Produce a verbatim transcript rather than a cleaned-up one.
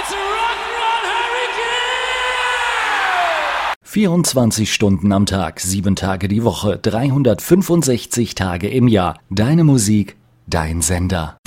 vierundzwanzig Stunden am Tag, sieben Tage die Woche, dreihundertfünfundsechzig Tage im Jahr. Deine Musik, dein Sender.